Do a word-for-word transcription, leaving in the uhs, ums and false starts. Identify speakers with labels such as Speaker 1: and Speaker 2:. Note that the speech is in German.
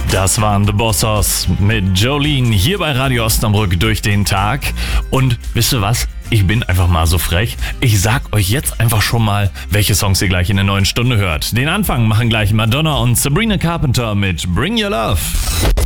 Speaker 1: Das waren The Bossers mit Jolene hier bei Radio Osnabrück durch den Tag. Und wisst ihr was? Ich bin einfach mal so frech. Ich sag euch jetzt einfach schon mal, welche Songs ihr gleich in der neuen Stunde hört. Den Anfang machen gleich Madonna und Sabrina Carpenter mit Bring Your Love.